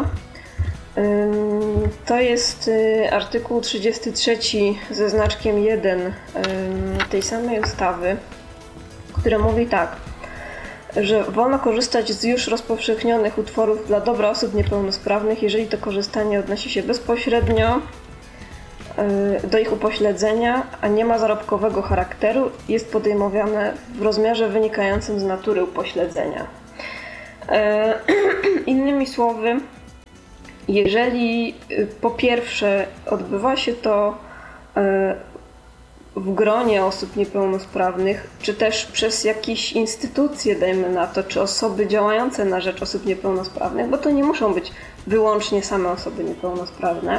To jest artykuł 33 ze znaczkiem 1 tej samej ustawy, który mówi tak, że wolno korzystać z już rozpowszechnionych utworów dla dobra osób niepełnosprawnych, jeżeli to korzystanie odnosi się bezpośrednio do ich upośledzenia, a nie ma zarobkowego charakteru, jest podejmowane w rozmiarze wynikającym z natury upośledzenia. Innymi słowy, jeżeli po pierwsze odbywa się to w gronie osób niepełnosprawnych, czy też przez jakieś instytucje, dajmy na to, czy osoby działające na rzecz osób niepełnosprawnych, bo to nie muszą być wyłącznie same osoby niepełnosprawne.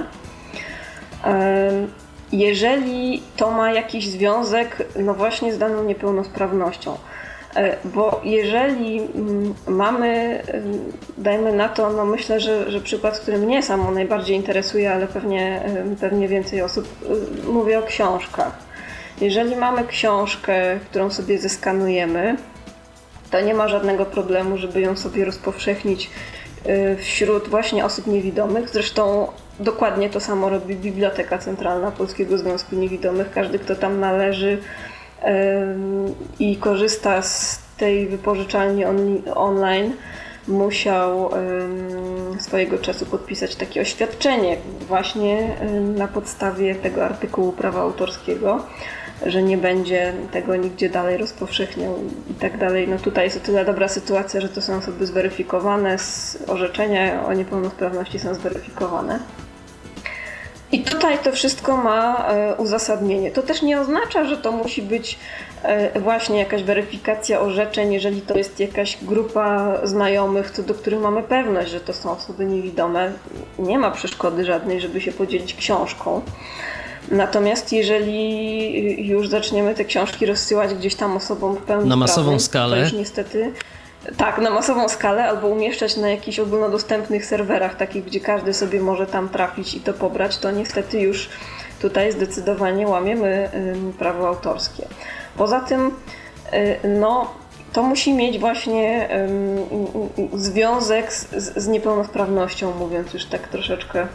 Jeżeli to ma jakiś związek, no właśnie z daną niepełnosprawnością. Bo jeżeli mamy, dajmy na to, no myślę, że przykład, który mnie samo najbardziej interesuje, ale pewnie więcej osób, mówię o książkach. Jeżeli mamy książkę, którą sobie zeskanujemy, to nie ma żadnego problemu, żeby ją sobie rozpowszechnić wśród właśnie osób niewidomych. Zresztą dokładnie to samo robi Biblioteka Centralna Polskiego Związku Niewidomych. Każdy, kto tam należy i korzysta z tej wypożyczalni online, musiał swojego czasu podpisać takie oświadczenie właśnie na podstawie tego artykułu prawa autorskiego, że nie będzie tego nigdzie dalej rozpowszechniał i tak dalej. No tutaj jest o tyle dobra sytuacja, że to są osoby zweryfikowane, orzeczenia o niepełnosprawności są zweryfikowane. I tutaj to wszystko ma uzasadnienie. To też nie oznacza, że to musi być właśnie jakaś weryfikacja orzeczeń, jeżeli to jest jakaś grupa znajomych, co do których mamy pewność, że to są osoby niewidome. Nie ma przeszkody żadnej, żeby się podzielić książką. Natomiast jeżeli już zaczniemy te książki rozsyłać gdzieś tam osobom pełnosprawnym, na masową skalę, to już niestety tak, na masową skalę, albo umieszczać na jakichś ogólnodostępnych serwerach, takich, gdzie każdy sobie może tam trafić i to pobrać, to niestety już tutaj zdecydowanie łamiemy prawo autorskie. Poza tym, no, to musi mieć właśnie związek z niepełnosprawnością, mówiąc już tak troszeczkę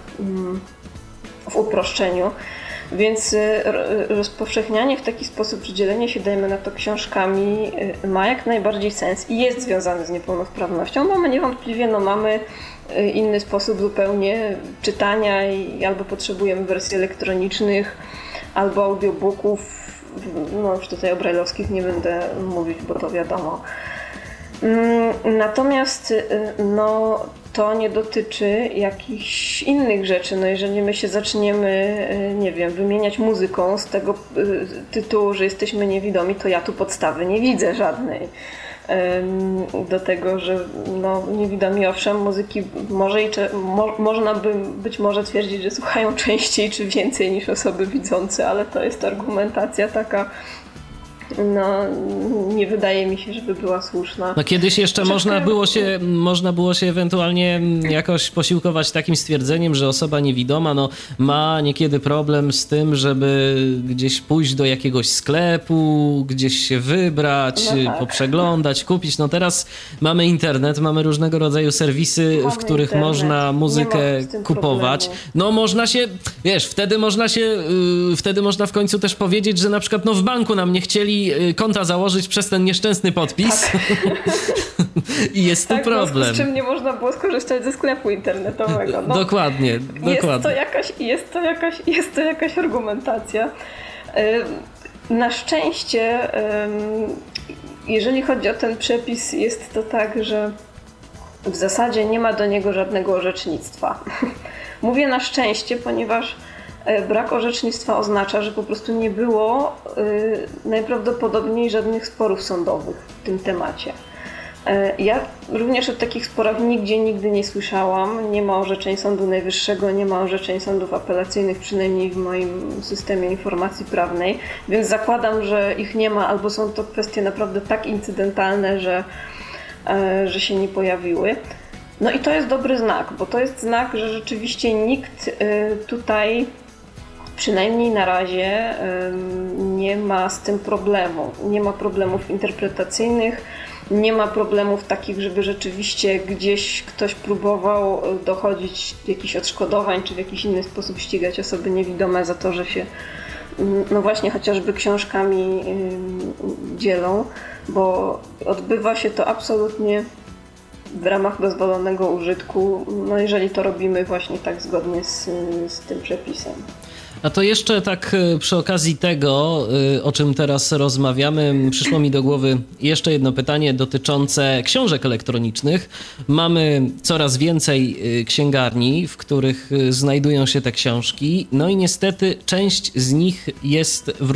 w uproszczeniu. Więc rozpowszechnianie w taki sposób, że dzielenie się, dajmy na to, książkami ma jak najbardziej sens i jest związane z niepełnosprawnością, bo my niewątpliwie mamy inny sposób zupełnie czytania i albo potrzebujemy wersji elektronicznych, albo audiobooków, no już tutaj o brajlowskich nie będę mówić, bo to wiadomo. Natomiast no, to nie dotyczy jakichś innych rzeczy. No jeżeli my się zaczniemy, nie wiem, wymieniać muzyką z tego tytułu, że jesteśmy niewidomi, to ja tu podstawy nie widzę żadnej. Do tego, że no, niewidomi owszem, muzyki można by być może twierdzić, że słuchają częściej czy więcej niż osoby widzące, ale to jest argumentacja taka, no nie wydaje mi się, żeby była słuszna. No kiedyś jeszcze można było się ewentualnie jakoś posiłkować takim stwierdzeniem, że osoba niewidoma no, ma niekiedy problem z tym, żeby gdzieś pójść do jakiegoś sklepu, gdzieś się wybrać, no tak, poprzeglądać, kupić. No teraz mamy internet, mamy różnego rodzaju serwisy, w których internet, można muzykę kupować. Problemu. No można się, wiesz, wtedy można w końcu też powiedzieć, że na przykład no, w banku nam nie chcieli konta założyć przez ten nieszczęsny podpis. Tak. I jest tu problem. Z czym nie można było skorzystać ze sklepu internetowego. No, dokładnie. Jest to jakaś argumentacja. Na szczęście, jeżeli chodzi o ten przepis, jest to tak, że w zasadzie nie ma do niego żadnego orzecznictwa. Mówię na szczęście, ponieważ brak orzecznictwa oznacza, że po prostu nie było najprawdopodobniej żadnych sporów sądowych w tym temacie. Ja również o takich sporach nigdy nie słyszałam. Nie ma orzeczeń Sądu Najwyższego, nie ma orzeczeń sądów apelacyjnych, przynajmniej w moim systemie informacji prawnej, więc zakładam, że ich nie ma, albo są to kwestie naprawdę tak incydentalne, że się nie pojawiły. No i to jest dobry znak, bo to jest znak, że rzeczywiście nikt tutaj, przynajmniej na razie, nie ma z tym problemu. Nie ma problemów interpretacyjnych, nie ma problemów takich, żeby rzeczywiście gdzieś ktoś próbował dochodzić jakichś odszkodowań, czy w jakiś inny sposób ścigać osoby niewidome za to, że się no właśnie chociażby książkami dzielą, bo odbywa się to absolutnie w ramach dozwolonego użytku, no jeżeli to robimy właśnie tak zgodnie z tym przepisem. A to jeszcze tak przy okazji tego, o czym teraz rozmawiamy, przyszło mi do głowy jeszcze jedno pytanie dotyczące książek elektronicznych. Mamy coraz więcej księgarni, w których znajdują się te książki, no i niestety część z nich jest w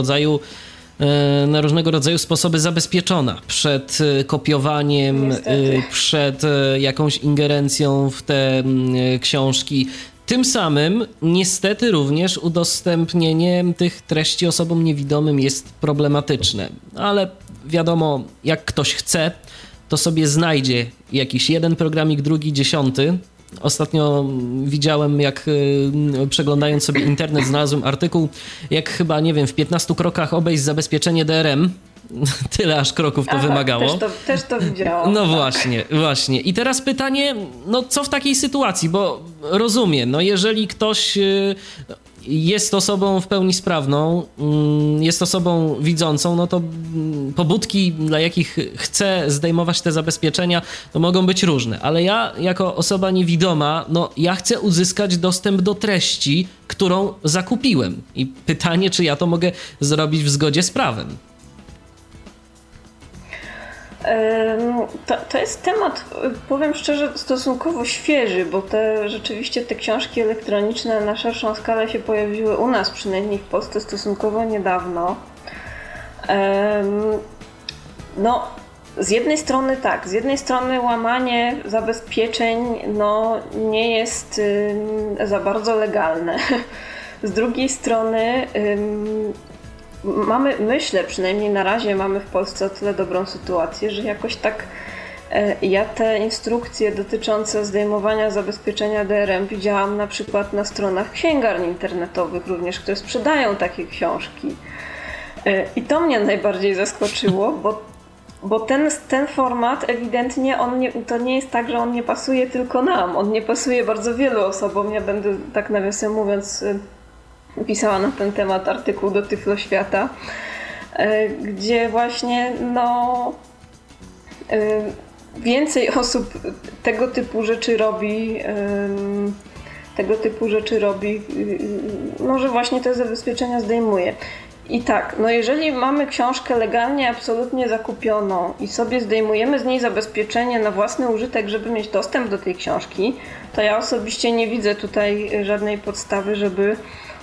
na różnego rodzaju sposoby zabezpieczona przed kopiowaniem, niestety, przed jakąś ingerencją w te książki. Tym samym niestety również udostępnienie tych treści osobom niewidomym jest problematyczne. Ale wiadomo, jak ktoś chce, to sobie znajdzie jakiś jeden programik, drugi, 10. Ostatnio widziałem, jak przeglądając sobie internet znalazłem artykuł, jak chyba, nie wiem, w 15 krokach obejść zabezpieczenie DRM. Tyle aż kroków to wymagało. Też to widziałam. No tak. Właśnie. I teraz pytanie, no co w takiej sytuacji? Bo rozumiem, no jeżeli ktoś jest osobą w pełni sprawną, jest osobą widzącą, no to pobudki, dla jakich chce zdejmować te zabezpieczenia, to mogą być różne. Ale ja, jako osoba niewidoma, no ja chcę uzyskać dostęp do treści, którą zakupiłem. I pytanie, czy ja to mogę zrobić w zgodzie z prawem? To jest temat, powiem szczerze, stosunkowo świeży, bo rzeczywiście te książki elektroniczne na szerszą skalę się pojawiły u nas, przynajmniej w Polsce, stosunkowo niedawno. No, z jednej strony tak, z jednej strony łamanie zabezpieczeń no, nie jest za bardzo legalne. Z drugiej strony myślę, przynajmniej na razie mamy w Polsce o tyle dobrą sytuację, że jakoś tak ja te instrukcje dotyczące zdejmowania zabezpieczenia DRM widziałam na przykład na stronach księgarni internetowych również, które sprzedają takie książki. I to mnie najbardziej zaskoczyło, bo ten format ewidentnie to nie jest tak, że on nie pasuje tylko nam, on nie pasuje bardzo wielu osobom. Ja będę, tak nawiasem mówiąc, pisała na ten temat artykuł do Tyfloświata, gdzie właśnie więcej osób tego typu rzeczy robi, no, że właśnie te zabezpieczenia zdejmuje. I tak, no jeżeli mamy książkę legalnie, absolutnie zakupioną i sobie zdejmujemy z niej zabezpieczenie na własny użytek, żeby mieć dostęp do tej książki, to ja osobiście nie widzę tutaj żadnej podstawy, żeby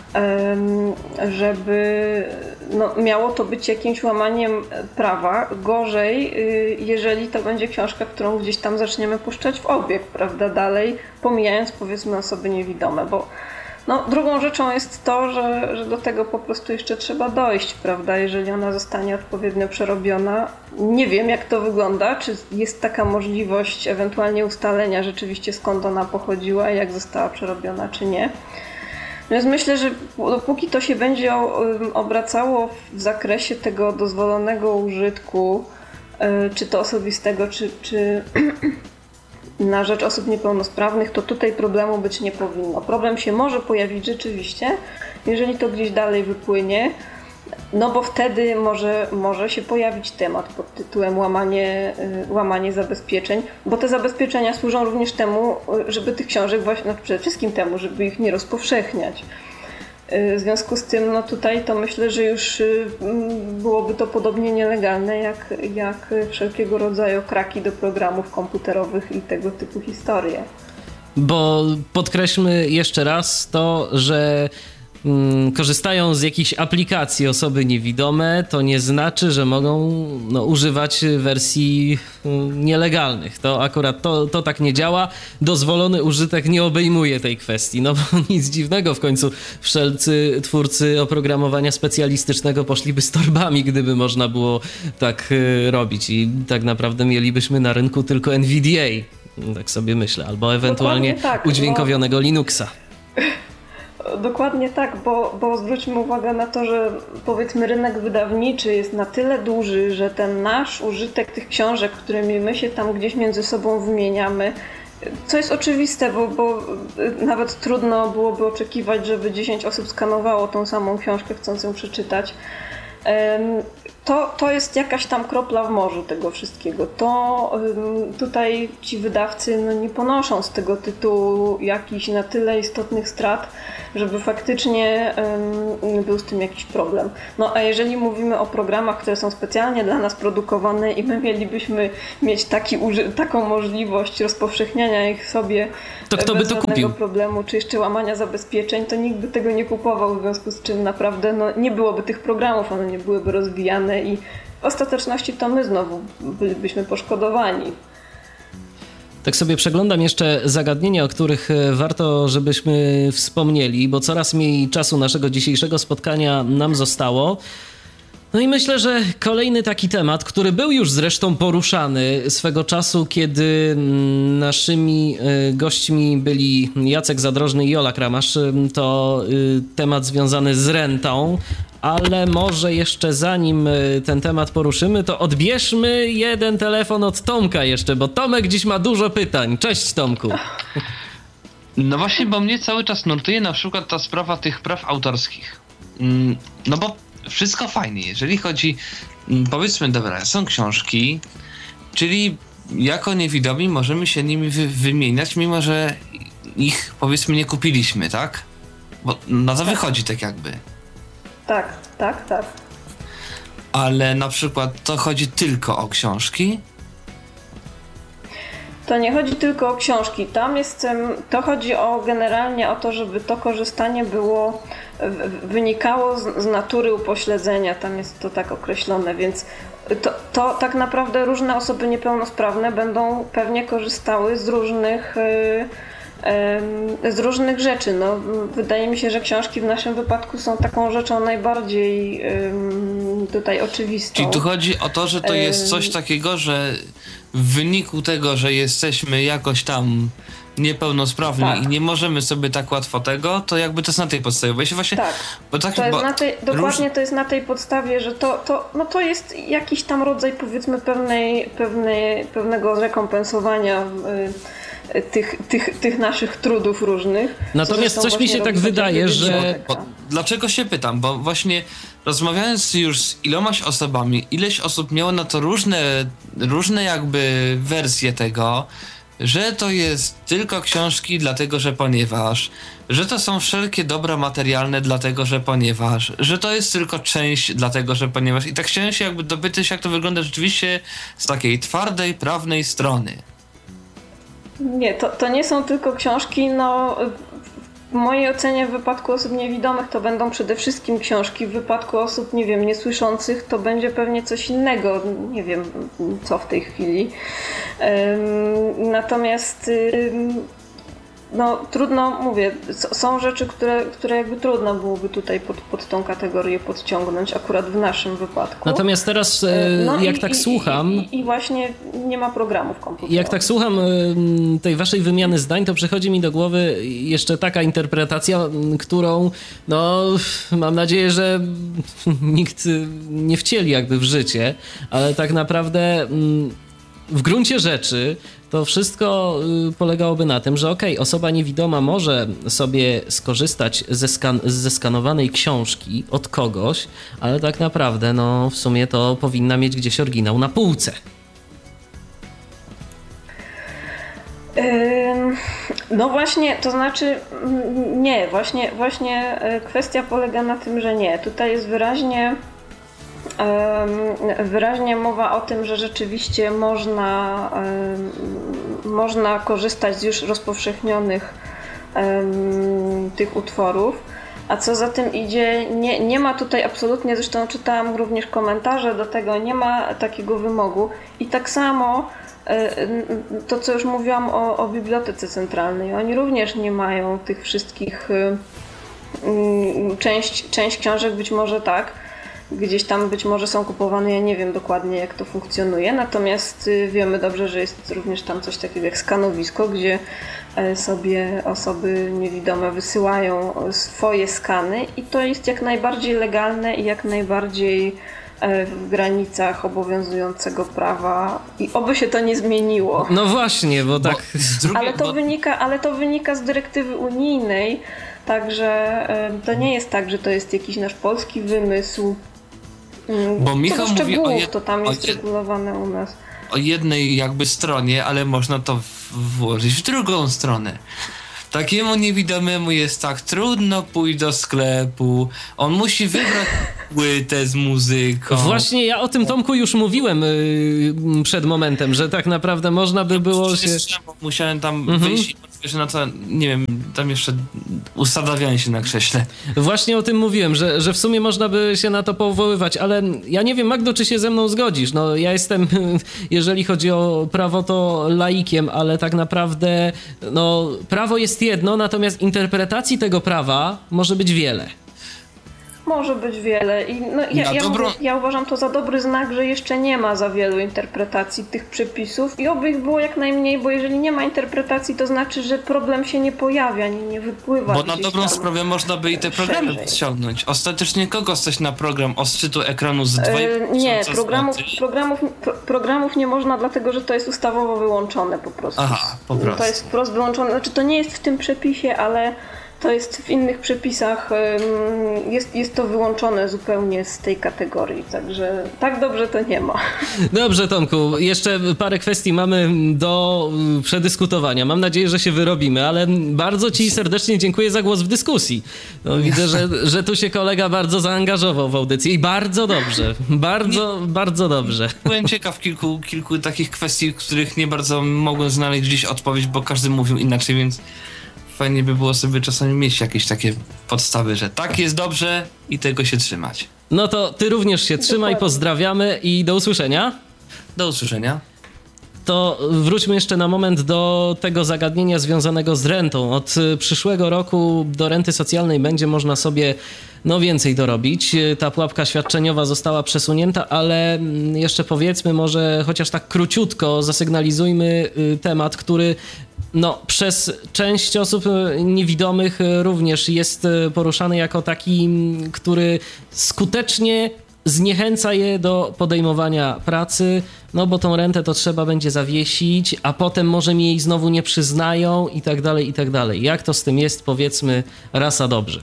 miało to być jakimś łamaniem prawa. Gorzej, jeżeli to będzie książka, którą gdzieś tam zaczniemy puszczać w obieg, prawda, dalej, pomijając powiedzmy osoby niewidome, bo no, drugą rzeczą jest to, że do tego po prostu jeszcze trzeba dojść, prawda, jeżeli ona zostanie odpowiednio przerobiona. Nie wiem, jak to wygląda, czy jest taka możliwość ewentualnie ustalenia rzeczywiście, skąd ona pochodziła, jak została przerobiona, czy nie. Więc myślę, że dopóki to się będzie obracało w zakresie tego dozwolonego użytku, czy to osobistego, czy na rzecz osób niepełnosprawnych, to tutaj problemu być nie powinno. Problem się może pojawić rzeczywiście, jeżeli to gdzieś dalej wypłynie, no bo wtedy może się pojawić temat pod tytułem łamanie zabezpieczeń, bo te zabezpieczenia służą również temu, żeby tych książek właśnie, no przede wszystkim temu, żeby ich nie rozpowszechniać. W związku z tym, no tutaj to myślę, że już byłoby to podobnie nielegalne jak wszelkiego rodzaju kraki do programów komputerowych i tego typu historie. Bo podkreślmy jeszcze raz to, że korzystają z jakichś aplikacji osoby niewidome, to nie znaczy, że mogą używać wersji nielegalnych. To akurat to tak nie działa. Dozwolony użytek nie obejmuje tej kwestii, no bo nic dziwnego, w końcu wszelcy twórcy oprogramowania specjalistycznego poszliby z torbami, gdyby można było tak robić i tak naprawdę mielibyśmy na rynku tylko NVDA, tak sobie myślę, albo ewentualnie udźwiękowionego Linuxa. dokładnie tak, bo zwróćmy uwagę na to, że powiedzmy rynek wydawniczy jest na tyle duży, że ten nasz użytek tych książek, którymi my się tam gdzieś między sobą wymieniamy, co jest oczywiste, bo nawet trudno byłoby oczekiwać, żeby 10 osób skanowało tą samą książkę, chcąc ją przeczytać. To jest jakaś tam kropla w morzu tego wszystkiego. To tutaj ci wydawcy nie ponoszą z tego tytułu jakichś na tyle istotnych strat, żeby faktycznie był z tym jakiś problem. No a jeżeli mówimy o programach, które są specjalnie dla nas produkowane i my mielibyśmy mieć taką możliwość rozpowszechniania ich sobie to kto by bez to żadnego kupił? problemu, czy jeszcze łamania zabezpieczeń, to nikt by tego nie kupował, w związku z czym naprawdę nie byłoby tych programów, one nie byłyby rozwijane i w ostateczności to my znowu bylibyśmy poszkodowani. Tak sobie przeglądam jeszcze zagadnienia, o których warto, żebyśmy wspomnieli, bo coraz mniej czasu naszego dzisiejszego spotkania nam zostało. No i myślę, że kolejny taki temat, który był już zresztą poruszany swego czasu, kiedy naszymi gośćmi byli Jacek Zadrożny i Jola Kramasz, to temat związany z rentą, ale może jeszcze zanim ten temat poruszymy, to odbierzmy jeden telefon od Tomka jeszcze, bo Tomek dziś ma dużo pytań. Cześć, Tomku. No właśnie, bo mnie cały czas nurtuje na przykład ta sprawa tych praw autorskich. No bo wszystko fajnie, jeżeli chodzi, powiedzmy, dobra, są książki, czyli jako niewidomi możemy się nimi wymieniać, mimo że ich, powiedzmy, nie kupiliśmy, tak? Bo na to wychodzi tak jakby. Tak. Ale na przykład to chodzi tylko o książki? To nie chodzi tylko o książki. To chodzi generalnie o to, żeby to korzystanie wynikało z natury upośledzenia. Tam jest to tak określone, więc to tak naprawdę różne osoby niepełnosprawne będą pewnie korzystały z różnych rzeczy. No, wydaje mi się, że książki w naszym wypadku są taką rzeczą najbardziej tutaj oczywistą. Czyli tu chodzi o to, że to jest coś takiego, że w wyniku tego, że jesteśmy jakoś tam niepełnosprawni i nie możemy sobie tak łatwo tego, to jakby to jest na tej podstawie. Bo ja się właśnie, tak. Dokładnie to jest na tej podstawie, że to jest jakiś tam rodzaj, powiedzmy, pewnego rekompensowania tych naszych trudów różnych. Natomiast coś mi się tak wydaje, że... Dlaczego się pytam? Bo właśnie rozmawiając już z ilomaś osobami, ileś osób miało na to różne jakby wersje tego, że to jest tylko książki dlatego, że ponieważ, że to są wszelkie dobra materialne dlatego, że ponieważ, że to jest tylko część dlatego, że ponieważ. I tak chciałem się jakby dopytać, jak to wygląda rzeczywiście z takiej twardej, prawnej strony. Nie, to nie są tylko książki, w mojej ocenie w wypadku osób niewidomych to będą przede wszystkim książki, w wypadku osób, nie wiem, niesłyszących to będzie pewnie coś innego, nie wiem co w tej chwili. Natomiast trudno, mówię, są rzeczy, które jakby trudno byłoby tutaj pod tą kategorię podciągnąć, akurat w naszym wypadku. Natomiast teraz, słucham... I właśnie nie ma programów komputerowych. Jak tak słucham tej waszej wymiany zdań, to przychodzi mi do głowy jeszcze taka interpretacja, którą, mam nadzieję, że nikt nie wcieli jakby w życie, ale tak naprawdę w gruncie rzeczy to wszystko polegałoby na tym, że osoba niewidoma może sobie skorzystać ze skanowanej książki od kogoś, ale tak naprawdę w sumie to powinna mieć gdzieś oryginał na półce. No właśnie, to znaczy nie, właśnie kwestia polega na tym, że nie. Tutaj jest wyraźnie mowa o tym, że rzeczywiście można korzystać z już rozpowszechnionych tych utworów, a co za tym idzie, nie ma tutaj absolutnie, zresztą czytałam również komentarze do tego, nie ma takiego wymogu i tak samo to, co już mówiłam o Bibliotece Centralnej, oni również nie mają tych wszystkich, część książek być może tak, gdzieś tam być może są kupowane, ja nie wiem dokładnie jak to funkcjonuje, natomiast wiemy dobrze, że jest również tam coś takiego jak skanowisko, gdzie sobie osoby niewidome wysyłają swoje skany i to jest jak najbardziej legalne i jak najbardziej w granicach obowiązującego prawa i oby się to nie zmieniło. No właśnie, bo tak... Ale to wynika z dyrektywy unijnej, także to nie jest tak, że to jest jakiś nasz polski wymysł. Bo Michał co do mówi szczegółów, to tam jest regulowane u nas. O jednej jakby stronie, ale można to włożyć w drugą stronę. Takiemu niewidomemu jest tak trudno pójść do sklepu, on musi wybrać płytę z muzyką. Właśnie ja o tym, Tomku, już mówiłem przed momentem, że tak naprawdę można by było się... Musiałem tam wyjść i na to, nie wiem, tam jeszcze ustawiałem się na krześle. Właśnie o tym mówiłem, że w sumie można by się na to powoływać, ale ja nie wiem, Magdo, czy się ze mną zgodzisz. No ja jestem, jeżeli chodzi o prawo, to laikiem, ale tak naprawdę no, prawo jest jedno, natomiast interpretacji tego prawa może być wiele. Może być wiele i no, ja uważam to za dobry znak, że jeszcze nie ma za wielu interpretacji tych przepisów i oby ich było jak najmniej, bo jeżeli nie ma interpretacji, to znaczy, że problem się nie pojawia, nie wypływa. Bo na dobrą sprawę można by i te programy ściągnąć. Ostatecznie kogo stać na program odczytu ekranu z 2,5 Nie, programów nie można, dlatego że to jest ustawowo wyłączone po prostu. Aha, po prostu. To jest wprost wyłączone, znaczy to nie jest w tym przepisie, ale to jest w innych przepisach, jest to wyłączone zupełnie z tej kategorii, także tak dobrze to nie ma. Dobrze, Tomku, jeszcze parę kwestii mamy do przedyskutowania. Mam nadzieję, że się wyrobimy, ale bardzo ci serdecznie dziękuję za głos w dyskusji. No, widzę, że tu się kolega bardzo zaangażował w audycję i bardzo dobrze, bardzo dobrze. Byłem ciekaw kilku takich kwestii, których nie bardzo mogłem znaleźć gdzieś odpowiedź, bo każdy mówił inaczej, więc fajnie by było sobie czasami mieć jakieś takie podstawy, że tak jest dobrze i tego się trzymać. No to ty również się trzymaj, pozdrawiamy i do usłyszenia. Do usłyszenia. To wróćmy jeszcze na moment do tego zagadnienia związanego z rentą. Od przyszłego roku do renty socjalnej będzie można sobie więcej dorobić. Ta pułapka świadczeniowa została przesunięta, ale jeszcze powiedzmy może chociaż tak króciutko zasygnalizujmy temat, który przez część osób niewidomych również jest poruszany jako taki, który skutecznie zniechęca je do podejmowania pracy, bo tą rentę to trzeba będzie zawiesić, a potem może mi jej znowu nie przyznają i tak dalej, i tak dalej. Jak to z tym jest, powiedzmy, raz a dobrze?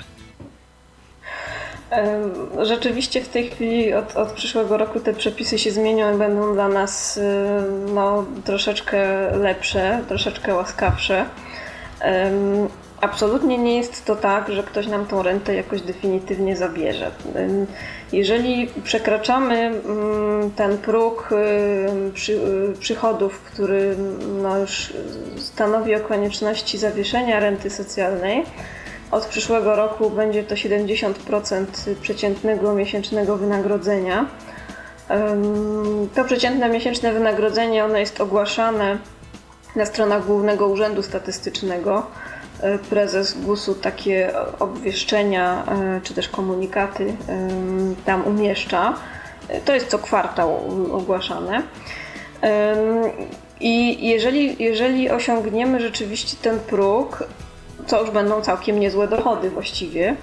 Rzeczywiście w tej chwili od przyszłego roku te przepisy się zmienią i będą dla nas troszeczkę lepsze, troszeczkę łaskawsze. Absolutnie nie jest to tak, że ktoś nam tą rentę jakoś definitywnie zabierze. Jeżeli przekraczamy ten próg przychodów, który już stanowi o konieczności zawieszenia renty socjalnej, od przyszłego roku będzie to 70% przeciętnego miesięcznego wynagrodzenia. To przeciętne miesięczne wynagrodzenie ono jest ogłaszane na stronach Głównego Urzędu Statystycznego. Prezes GUS-u takie obwieszczenia czy też komunikaty tam umieszcza. To jest co kwartał ogłaszane. I jeżeli osiągniemy rzeczywiście ten próg, co już będą całkiem niezłe dochody właściwie,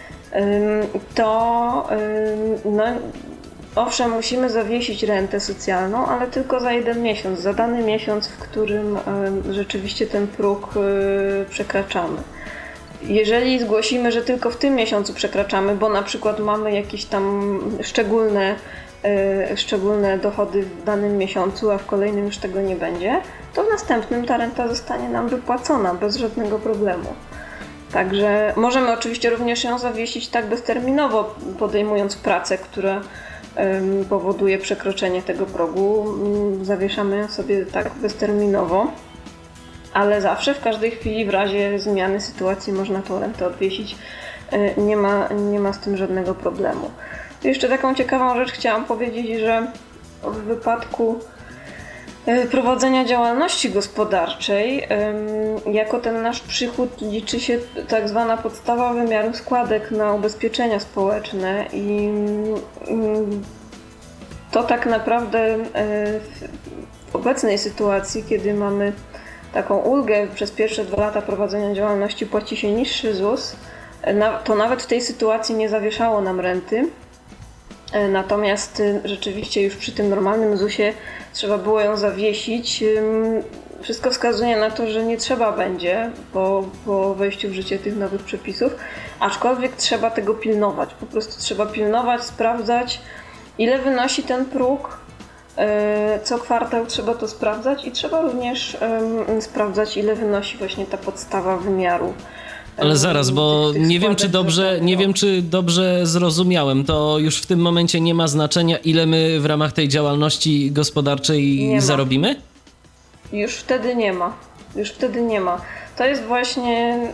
to owszem, musimy zawiesić rentę socjalną, ale tylko za 1 miesiąc, za dany miesiąc, w którym rzeczywiście ten próg przekraczamy. Jeżeli zgłosimy, że tylko w tym miesiącu przekraczamy, bo na przykład mamy jakieś tam szczególne dochody w danym miesiącu, a w kolejnym już tego nie będzie, to w następnym ta renta zostanie nam wypłacona bez żadnego problemu. Także możemy oczywiście również ją zawiesić tak bezterminowo, podejmując pracę, która powoduje przekroczenie tego progu. Zawieszamy ją sobie tak bezterminowo, ale zawsze, w każdej chwili, w razie zmiany sytuacji można tą rentę odwiesić. Nie ma z tym żadnego problemu. Jeszcze taką ciekawą rzecz chciałam powiedzieć, że w wypadku prowadzenia działalności gospodarczej jako ten nasz przychód liczy się tak zwana podstawa wymiaru składek na ubezpieczenia społeczne i to tak naprawdę w obecnej sytuacji, kiedy mamy taką ulgę przez pierwsze 2 lata prowadzenia działalności płaci się niższy ZUS, to nawet w tej sytuacji nie zawieszało nam renty. Natomiast rzeczywiście już przy tym normalnym ZUS-ie trzeba było ją zawiesić. Wszystko wskazuje na to, że nie trzeba będzie po wejściu w życie tych nowych przepisów, aczkolwiek trzeba tego pilnować. Po prostu trzeba pilnować, sprawdzać, ile wynosi ten próg. Co kwartał trzeba to sprawdzać i trzeba również sprawdzać, ile wynosi właśnie ta podstawa wymiaru. Ale zaraz, bo nie wiem, czy dobrze zrozumiałem. To już w tym momencie nie ma znaczenia, ile my w ramach tej działalności gospodarczej zarobimy? Już wtedy nie ma. To jest właśnie